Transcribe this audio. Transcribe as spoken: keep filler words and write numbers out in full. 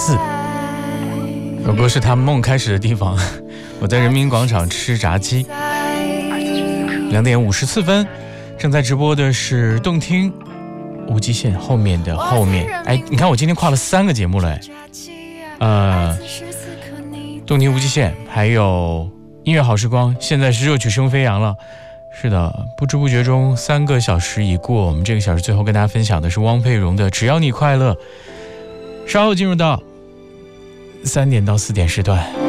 四。有歌是他梦开始的地方，我在人民广场吃炸鸡。两点五十四分，正在直播的是动听无极限后面的后面。哎，你看我今天跨了三个节目了，哎，呃，动听无极限，还有音乐好时光，现在是热曲生飞扬了。是的，不知不觉中三个小时已过，我们这个小时最后跟大家分享的是汪佩蓉的《只要你快乐》。稍后进入到三点到四点时段。